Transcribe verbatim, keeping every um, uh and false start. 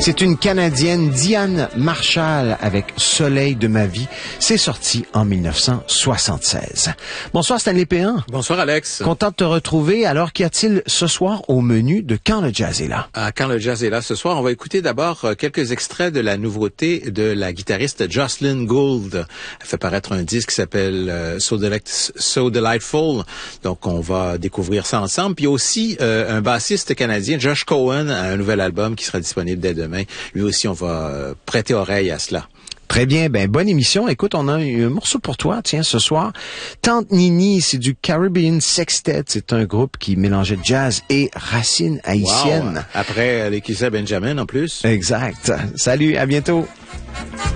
C'est une Canadienne, Diane Marshall, avec Soleil de ma vie. C'est sorti en mille neuf cent soixante-seize. Bonsoir Stanley Péan. Bonsoir Alex. Content de te retrouver. Alors, qu'y a-t-il ce soir au menu de Quand le jazz est là? À Quand le jazz est là ce soir, on va écouter d'abord quelques extraits de la nouveauté de la guitariste Jocelyn Gould. Elle fait paraître un disque qui s'appelle euh, So, Delight, So Delightful. Donc, on va découvrir ça ensemble. Puis aussi, euh, un bassiste canadien, Josh Cohen, a un nouvel album qui sera disponible dès demain. Lui aussi, on va euh, prêter oreille à cela. Très bien, ben bonne émission. Écoute, on a un morceau pour toi, tiens, ce soir. Tante Nini, c'est du Caribbean Sextet. C'est un groupe qui mélangeait jazz et racines haïtiennes. Wow. Après les Kissa Benjamin en plus. Exact. Salut, à bientôt.